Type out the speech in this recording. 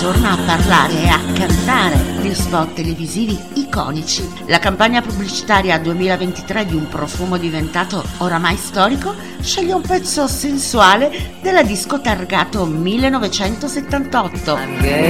torna a parlare e a cantare di spot televisivi iconici. La campagna pubblicitaria 2023 di un profumo diventato oramai storico sceglie un pezzo sensuale della disco targato 1978.